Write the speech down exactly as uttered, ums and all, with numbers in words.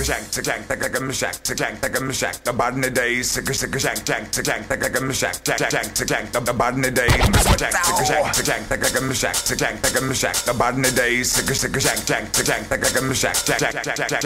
shank, shank, like a shack, shank, like a shack, the body in the days, sick, sick, shank, shank, shank, like a shack, shank, shank, shank, the body in the days, shank, shank, shank, like a shack, shank, like a shack, the body in the days, sick, sick, shank, shank, shank, like a shack, shank, shank, shank.